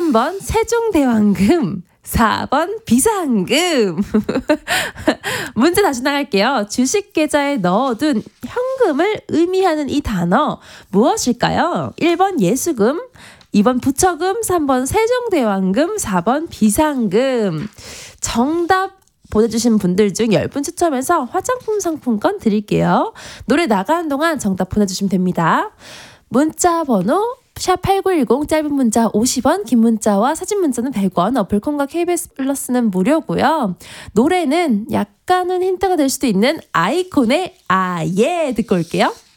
3번 세종대왕금, 4번 비상금. 문제 다시 나갈게요. 주식 계좌에 넣어둔 현금을 의미하는 이 단어 무엇일까요? 1번 예수금, 2번 부처금, 3번 세종대왕금, 4번 비상금. 정답 보내주신 분들 중 10분 추첨해서 화장품 상품권 드릴게요. 노래 나가는 동안 정답 보내주시면 됩니다. 문자 번호 샵8910, 짧은 문자 50원, 긴 문자와 사진 문자는 100원, 어플콘과 KBS 플러스는 무료고요. 노래는 약간은 힌트가 될 수도 있는 아이콘의 아예 듣고 올게요.